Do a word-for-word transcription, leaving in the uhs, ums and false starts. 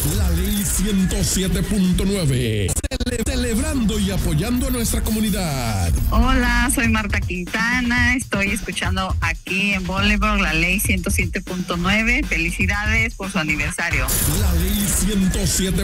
La Ley ciento siete punto nueve. Cele- celebrando y apoyando a nuestra comunidad. Hola, soy Marta Quintana. Estoy escuchando aquí en Bolívar La Ley ciento siete punto nueve. Felicidades por su aniversario. La Ley ciento siete